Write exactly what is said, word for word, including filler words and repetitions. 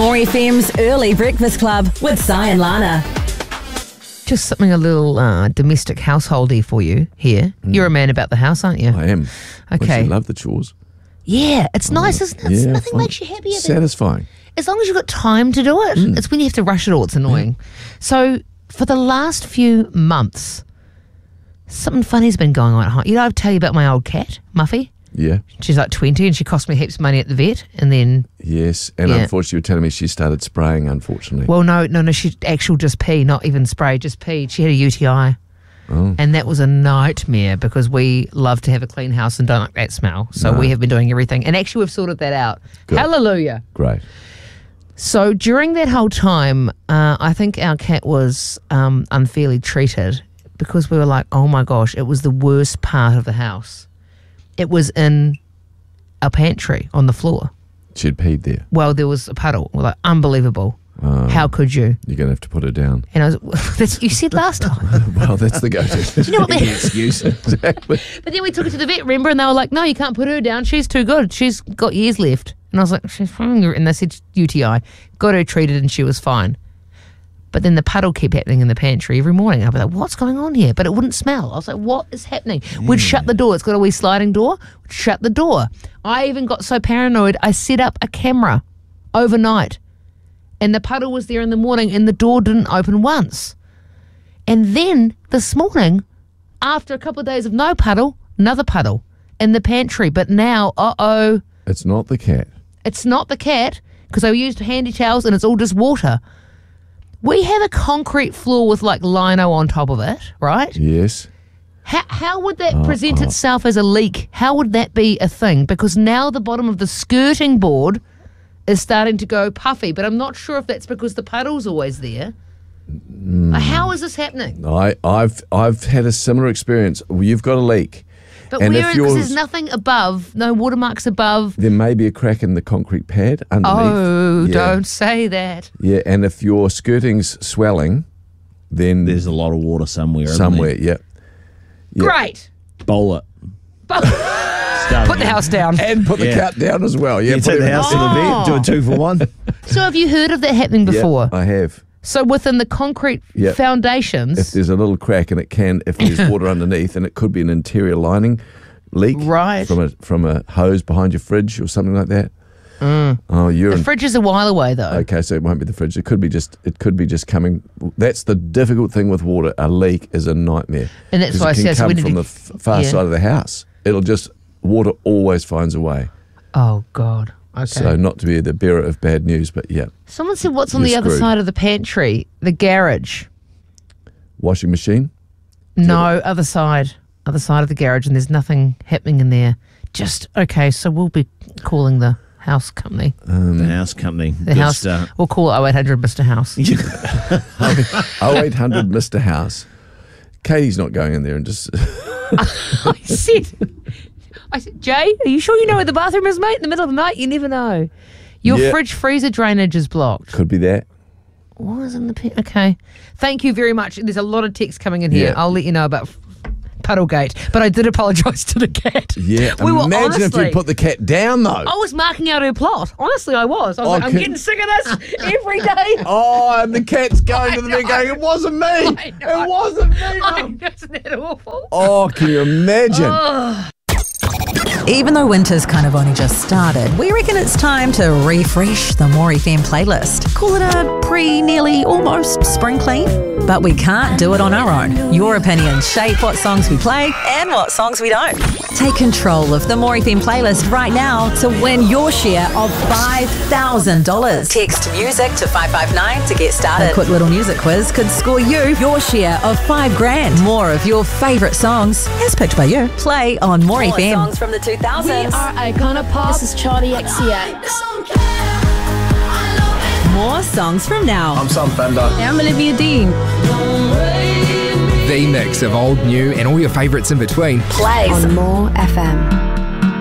More F M's Early Breakfast Club with Si and Lana. Just something a little uh, domestic householdy for you here. Mm. You're a man about the house, aren't you? I am. Okay. I love the chores. Yeah, it's oh, nice, isn't it? Yeah, Nothing fun. makes you happier than... Satisfying. As long as you've got time to do it. Mm. It's when you have to rush it all. It's annoying. Mm. So, for the last few months, something funny's been going on at home. You know, I'll tell you about my old cat, Muffy. Yeah. She's like twenty and she cost me heaps of money at the vet. And then... Yes, and yeah. unfortunately, you were telling me she started spraying, unfortunately. Well, no, no, no, she actual just pee, not even spray, just pee. She had a U T I. Oh. And that was a nightmare because we love to have a clean house and don't like that smell. So no. we have been doing everything. And actually, we've sorted that out. Good. Hallelujah. Great. So during that whole time, uh, I think our cat was um, unfairly treated because we were like, oh my gosh, it was the worst part of the house. It was in a pantry on the floor. She'd peed there. Well, there was a puddle. We're like, unbelievable. Uh, How could you? You're going to have to put her down. And I was, that's, you said last time. Well, that's the go-to. Do you know what the excuse? Exactly. But then we took her to the vet, remember? And they were like, no, you can't put her down. She's too good. She's got years left. And I was like, she's fine. And they said U T I. Got her treated and she was fine. But then the puddle kept happening in the pantry every morning. I'd be like, what's going on here? But it wouldn't smell. I was like, what is happening? Yeah. We'd shut the door. It's got a wee sliding door. We'd shut the door. I even got so paranoid, I set up a camera overnight. And the puddle was there in the morning and the door didn't open once. And then this morning, after a couple of days of no puddle, another puddle in the pantry. But now, uh-oh. It's not the cat. It's not the cat because I used handy towels and it's all just water. We have a concrete floor with like lino on top of it, right? Yes. How, how would that oh, present oh. itself as a leak? How would that be a thing? Because now the bottom of the skirting board is starting to go puffy, but I'm not sure if that's because the puddle's always there. Mm. How is this happening? I, I've I've had a similar experience. You've got a leak. But and where, because there's yours, nothing above, no watermarks above. There may be a crack in the concrete pad underneath. Oh, yeah. Don't say that. Yeah, and if your skirting's swelling, then... There's a lot of water somewhere. Somewhere, yeah. yeah. Great. Bowl it. Put the house down. And put the yeah. cat down as well. Yeah, you take the house oh. to the vet, do a two for one. So have you heard of that happening before? Yeah, I have. So within the concrete yep. foundations... If there's a little crack and it can, if there's water underneath, and it could be an interior lining leak right. from a from a hose behind your fridge or something like that. Mm. Oh, you're the in, fridge is a while away though. Okay, so it won't be the fridge. It could be just it could be just coming. That's the difficult thing with water. A leak is a nightmare. And that's why it I can said come so we from need the to, f- far yeah. side of the house. It'll just water always finds a way. Oh God. Okay. So not to be the bearer of bad news, but yeah. Someone said, "What's on You're the other screwed. side of the pantry? The garage." Washing machine? No, other side. Other side of the garage, and there's nothing happening in there. Just, okay, so we'll be calling the house company. Um, the house company. The house. Uh, we'll call oh eight hundred Mister House. oh eight hundred Mister House. Katie's not going in there and just... I said, I said, Jay, are you sure you know where the bathroom is, mate? In the middle of the night? You never know. Your yeah. fridge freezer drainage is blocked. Could be that. What is in the pen? Okay. Thank you very much. There's a lot of text coming in here. Yeah. I'll let you know about Puddlegate. But I did apologise to the cat. Yeah. We were Imagine honestly, if you put the cat down, though. I was marking out her plot. Honestly, I was. I was Oh, like, I'm can- getting sick of this every day. Oh, and the cat's going to the bed going, it wasn't me. I know. It wasn't me, I Mum. know, isn't that awful? Oh, can you imagine? Oh. Even though winter's kind of only just started, we reckon it's time to refresh the More F M playlist. Call it a pre, nearly, almost spring clean. But we can't do it on our own. Your opinions shape what songs we play and what songs we don't. Take control of the More F M playlist right now to win your share of five thousand dollars. Text music to five five nine to get started. A quick little music quiz could score you your share of five grand. More of your favourite songs, as picked by you, play on More, More F M. Songs from the two thousands. We are Icona Pop. This is Charlie X C X. More songs from now. I'm Sam Fender. I'm Olivia Dean. The mix of old, new, and all your favourites in between. Plays on More F M.